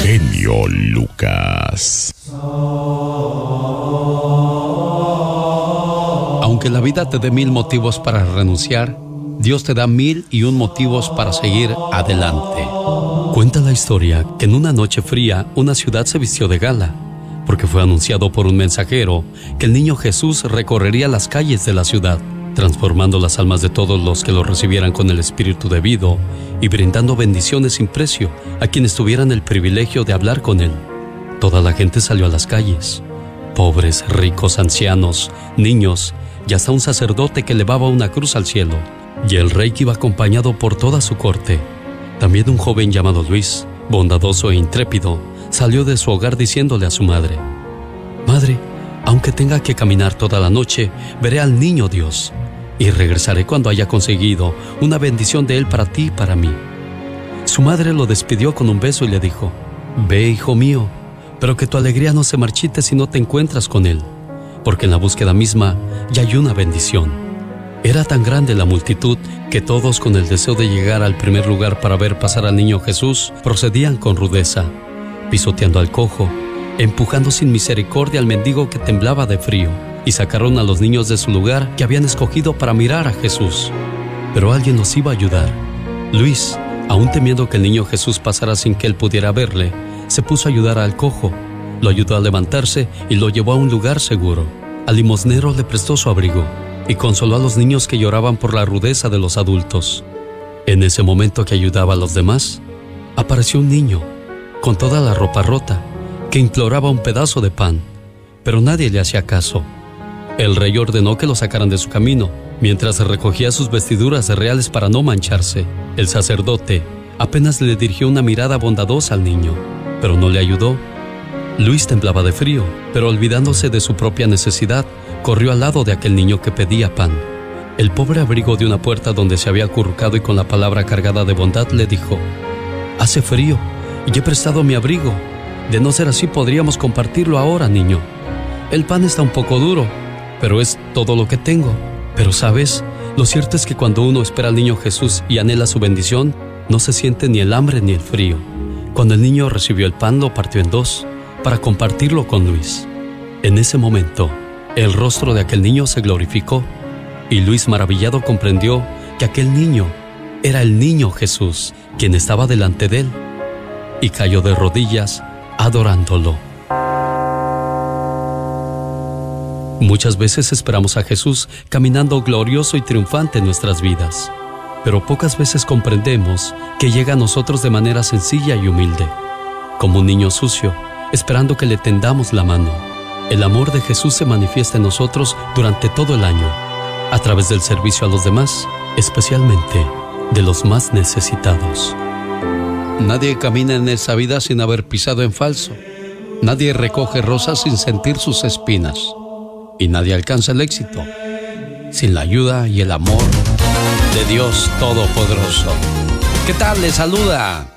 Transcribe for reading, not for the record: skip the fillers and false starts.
genio Lucas. Aunque la vida te dé 1000 motivos para renunciar, Dios te da 1001 motivos para seguir adelante. Cuenta la historia que en una noche fría una ciudad se vistió de gala, porque fue anunciado por un mensajero que el niño Jesús recorrería las calles de la ciudad, transformando las almas de todos los que lo recibieran con el espíritu debido y brindando bendiciones sin precio a quienes tuvieran el privilegio de hablar con él. Toda la gente salió a las calles, pobres, ricos, ancianos, niños y hasta un sacerdote que elevaba una cruz al cielo, y el rey que iba acompañado por toda su corte. También un joven llamado Luis, bondadoso e intrépido, salió de su hogar diciéndole a su madre: «Madre, aunque tenga que caminar toda la noche, veré al niño Dios, y regresaré cuando haya conseguido una bendición de él para ti y para mí». Su madre lo despidió con un beso y le dijo: «Ve, hijo mío, pero que tu alegría no se marchite si no te encuentras con él, porque en la búsqueda misma ya hay una bendición». Era tan grande la multitud que todos, con el deseo de llegar al primer lugar para ver pasar al niño Jesús, procedían con rudeza, pisoteando al cojo, empujando sin misericordia al mendigo que temblaba de frío, y sacaron a los niños de su lugar que habían escogido para mirar a Jesús. Pero alguien los iba a ayudar. Luis, aún temiendo que el niño Jesús pasara sin que él pudiera verle, se puso a ayudar al cojo, lo ayudó a levantarse y lo llevó a un lugar seguro. Al limosnero le prestó su abrigo y consoló a los niños que lloraban por la rudeza de los adultos. En ese momento que ayudaba a los demás, apareció un niño, con toda la ropa rota, que imploraba un pedazo de pan, pero nadie le hacía caso. El rey ordenó que lo sacaran de su camino, mientras recogía sus vestiduras reales para no mancharse. El sacerdote apenas le dirigió una mirada bondadosa al niño, pero no le ayudó. Luis temblaba de frío, pero olvidándose de su propia necesidad, corrió al lado de aquel niño que pedía pan. El pobre abrigo de una puerta donde se había acurrucado y con la palabra cargada de bondad le dijo: «Hace frío y he prestado mi abrigo. De no ser así podríamos compartirlo ahora, niño. El pan está un poco duro, pero es todo lo que tengo. Pero sabes, lo cierto es que cuando uno espera al niño Jesús y anhela su bendición, no se siente ni el hambre ni el frío». Cuando el niño recibió el pan, lo partió en dos para compartirlo con Luis. En ese momento, el rostro de aquel niño se glorificó, y Luis, maravillado, comprendió que aquel niño era el niño Jesús, quien estaba delante de él, y cayó de rodillas adorándolo. Muchas veces esperamos a Jesús caminando glorioso y triunfante en nuestras vidas, pero pocas veces comprendemos que llega a nosotros de manera sencilla y humilde, como un niño sucio, esperando que le tendamos la mano. El amor de Jesús se manifiesta en nosotros durante todo el año, a través del servicio a los demás, especialmente de los más necesitados. Nadie camina en esa vida sin haber pisado en falso. Nadie recoge rosas sin sentir sus espinas. Y nadie alcanza el éxito sin la ayuda y el amor de Dios Todopoderoso. ¿Qué tal? Les saluda